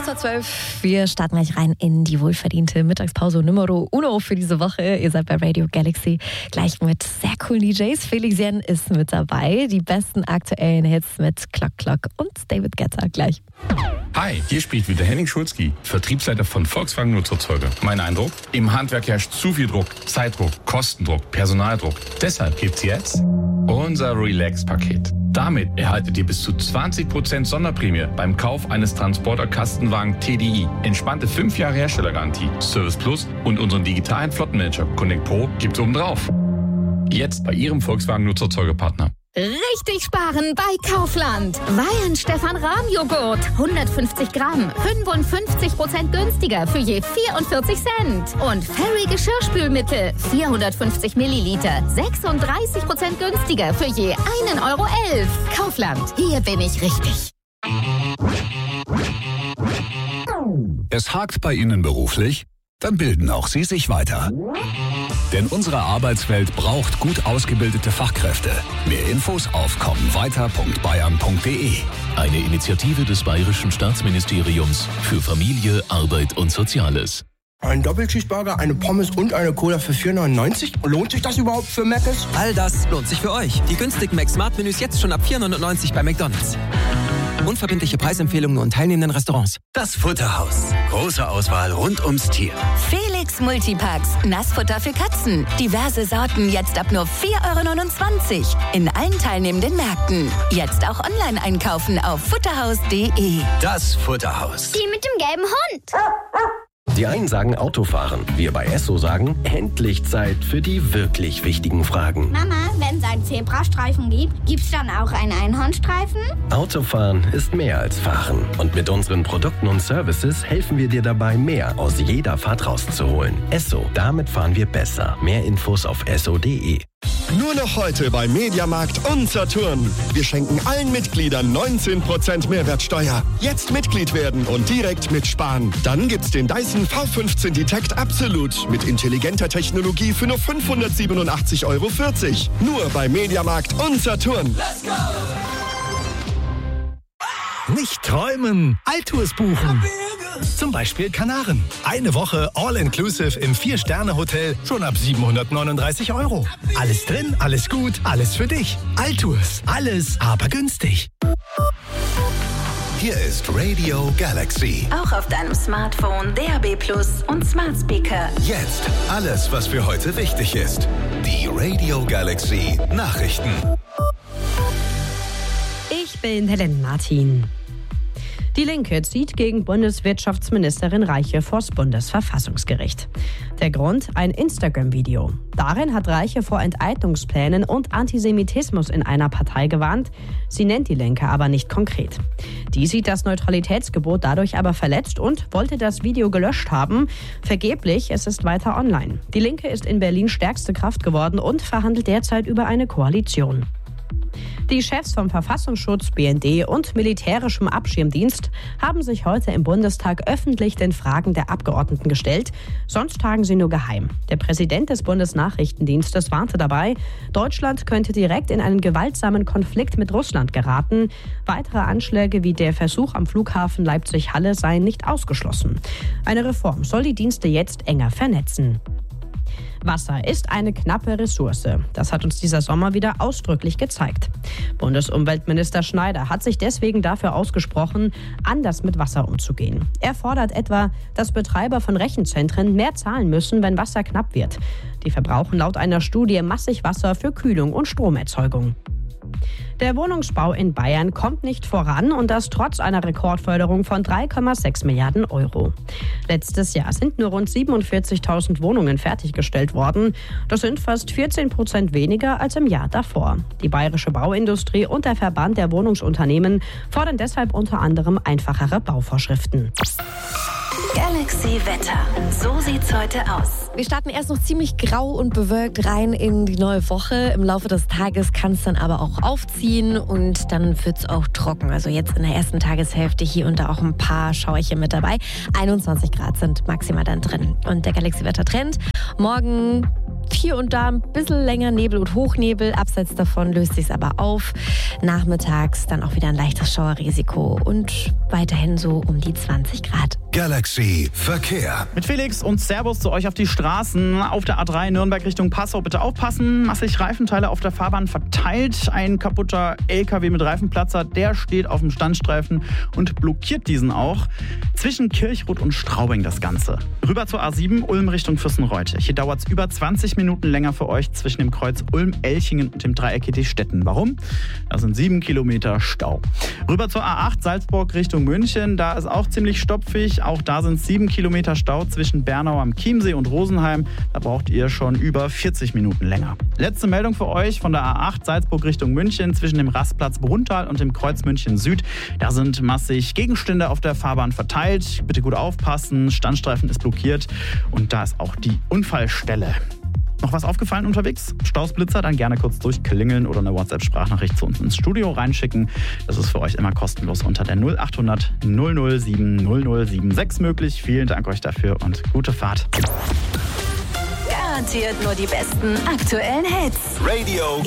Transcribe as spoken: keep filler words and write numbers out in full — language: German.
Kurz nach zwölf, wir starten gleich rein in die wohlverdiente Mittagspause Numero Uno für diese Woche. Ihr seid bei Radio Galaxy gleich mit sehr coolen D Js. Felix Jen ist mit dabei. Die besten aktuellen Hits mit Clock Clock und David Guetta gleich. Hi, hier spricht wieder Henning Schulzki, Vertriebsleiter von Volkswagen Nutzfahrzeuge. Mein Eindruck? Im Handwerk herrscht zu viel Druck, Zeitdruck, Kostendruck, Personaldruck. Deshalb gibt's jetzt unser Relax-Paket. Damit erhaltet ihr bis zu zwanzig Prozent Sonderprämie beim Kauf eines Transporter-Kastenwagen T D I. Entspannte fünf Jahre Herstellergarantie, Service Plus und unseren digitalen Flottenmanager Connect Pro gibt's obendrauf. Jetzt bei Ihrem Volkswagen Nutzfahrzeugepartner. Richtig sparen bei Kaufland. Weyen Stefan Rahm Joghurt. hundertfünfzig Gramm. fünfundfünfzig Prozent günstiger für je vierundvierzig Cent. Und Fairy Geschirrspülmittel. vierhundertfünfzig Milliliter. sechsunddreißig Prozent günstiger für je einen Euro elf. Kaufland. Hier bin ich richtig. Es hakt bei Ihnen beruflich? Dann bilden auch Sie sich weiter. Denn unsere Arbeitswelt braucht gut ausgebildete Fachkräfte. Mehr Infos auf kommenweiter punkt bayern punkt de. Eine Initiative des Bayerischen Staatsministeriums für Familie, Arbeit und Soziales. Ein Doppelcheeseburger, eine Pommes und eine Cola für vier neunundneunzig? Lohnt sich das überhaupt für Mc's? All das lohnt sich für euch. Die günstigen Mac-Smart-Menüs jetzt schon ab vier neunundneunzig bei McDonald's. Unverbindliche Preisempfehlungen und teilnehmenden Restaurants. Das Futterhaus. Große Auswahl rund ums Tier. Felix Multipacks. Nassfutter für Katzen. Diverse Sorten jetzt ab nur vier neunundzwanzig Euro. In allen teilnehmenden Märkten. Jetzt auch online einkaufen auf futterhaus punkt de. Das Futterhaus. Die mit dem gelben Hund. Die einen sagen Autofahren, wir bei Esso sagen, endlich Zeit für die wirklich wichtigen Fragen. Mama, wenn es einen Zebrastreifen gibt, gibt's dann auch einen Einhornstreifen? Autofahren ist mehr als Fahren. Und mit unseren Produkten und Services helfen wir dir dabei, mehr aus jeder Fahrt rauszuholen. Esso, damit fahren wir besser. Mehr Infos auf esso punkt de. Nur noch heute bei Mediamarkt und Saturn. Wir schenken allen Mitgliedern neunzehn Prozent Mehrwertsteuer. Jetzt Mitglied werden und direkt mitsparen. Dann gibt's den Dyson V fünfzehn Detect Absolute mit intelligenter Technologie für nur fünfhundertsiebenundachtzig Euro vierzig. Nur bei Mediamarkt und Saturn. Let's go! Nicht träumen, Altours buchen. Zum Beispiel Kanaren. Eine Woche All-Inclusive im Vier-Sterne-Hotel schon ab siebenhundertneununddreißig Euro. Alles drin, alles gut, alles für dich. Altours. Alles, aber günstig. Hier ist Radio Galaxy. Auch auf deinem Smartphone, D A B Plus und Smart Speaker. Jetzt alles, was für heute wichtig ist. Die Radio Galaxy Nachrichten. Ich bin Helen Martin. Die Linke zieht gegen Bundeswirtschaftsministerin Reiche vors Bundesverfassungsgericht. Der Grund? Ein Instagram-Video. Darin hat Reiche vor Enteignungsplänen und Antisemitismus in einer Partei gewarnt. Sie nennt die Linke aber nicht konkret. Die sieht das Neutralitätsgebot dadurch aber verletzt und wollte das Video gelöscht haben. Vergeblich, es ist weiter online. Die Linke ist in Berlin stärkste Kraft geworden und verhandelt derzeit über eine Koalition. Die Chefs vom Verfassungsschutz, B N D und Militärischem Abschirmdienst haben sich heute im Bundestag öffentlich den Fragen der Abgeordneten gestellt. Sonst tagen sie nur geheim. Der Präsident des Bundesnachrichtendienstes warnte dabei, Deutschland könnte direkt in einen gewaltsamen Konflikt mit Russland geraten. Weitere Anschläge wie der Versuch am Flughafen Leipzig-Halle seien nicht ausgeschlossen. Eine Reform soll die Dienste jetzt enger vernetzen. Wasser ist eine knappe Ressource. Das hat uns dieser Sommer wieder ausdrücklich gezeigt. Bundesumweltminister Schneider hat sich deswegen dafür ausgesprochen, anders mit Wasser umzugehen. Er fordert etwa, dass Betreiber von Rechenzentren mehr zahlen müssen, wenn Wasser knapp wird. Die verbrauchen laut einer Studie massig Wasser für Kühlung und Stromerzeugung. Der Wohnungsbau in Bayern kommt nicht voran und das trotz einer Rekordförderung von drei Komma sechs Milliarden Euro. Letztes Jahr sind nur rund siebenundvierzigtausend Wohnungen fertiggestellt worden. Das sind fast vierzehn Prozent weniger als im Jahr davor. Die bayerische Bauindustrie und der Verband der Wohnungsunternehmen fordern deshalb unter anderem einfachere Bauvorschriften. Galaxy Wetter. So sieht's heute aus. Wir starten erst noch ziemlich grau und bewölkt rein in die neue Woche. Im Laufe des Tages kann es dann aber auch aufziehen und dann wird es auch trocken. Also jetzt in der ersten Tageshälfte hier und da auch ein paar Schauerchen mit dabei. einundzwanzig Grad sind maximal dann drin. Und der Galaxy-Wetter-Trend. Morgen hier und da ein bisschen länger Nebel und Hochnebel. Abseits davon löst sich es aber auf. Nachmittags dann auch wieder ein leichtes Schauerrisiko und weiterhin so um die zwanzig Grad. Galaxy Verkehr. Mit Felix und Servus zu euch auf die Straßen. Auf der A drei Nürnberg Richtung Passau bitte aufpassen. Massig Reifenteile auf der Fahrbahn verteilt. Ein kaputter L K W mit Reifenplatzer, der steht auf dem Standstreifen und blockiert diesen auch. Zwischen Kirchrot und Straubing das Ganze. Rüber zur A sieben, Ulm Richtung Fürstenreuth. Hier dauert es über zwanzig Minuten länger für euch zwischen dem Kreuz Ulm-Elchingen und dem Dreieck E T Stetten. Warum? Das sind sieben Kilometer Stau. Rüber zur A acht, Salzburg Richtung München. Da ist auch ziemlich stopfig. Auch da sind sieben Kilometer Stau zwischen Bernau am Chiemsee und Rosenheim. Da braucht ihr schon über vierzig Minuten länger. Letzte Meldung für euch von der A acht, Salzburg Richtung München. Zwischen dem Rastplatz Bruntal und dem Kreuz München Süd. Da sind massig Gegenstände auf der Fahrbahn verteilt. Bitte gut aufpassen. Standstreifen ist blockiert. Und da ist auch die Unfallstelle. Noch was aufgefallen unterwegs? Staus, Blitzer, dann gerne kurz durchklingeln oder eine WhatsApp-Sprachnachricht zu uns ins Studio reinschicken. Das ist für euch immer kostenlos unter der null acht hundert null null sieben null null sieben sechs möglich. Vielen Dank euch dafür und gute Fahrt. Garantiert nur die besten aktuellen Hits. Radio